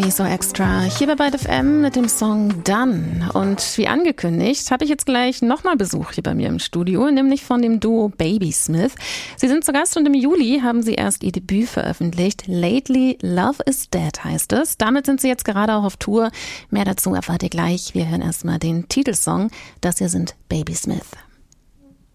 Germany So Extra hier bei Byte FM mit dem Song Done. Und wie angekündigt, habe ich jetzt gleich nochmal Besuch hier bei mir im Studio, nämlich von dem Duo Babysmith. Sie sind zu Gast und im Juli haben sie erst ihr Debüt veröffentlicht. Lately Love is Dead heißt es. Damit sind sie jetzt gerade auch auf Tour. Mehr dazu erfahrt ihr gleich. Wir hören erstmal den Titelsong. Das hier sind Babysmith.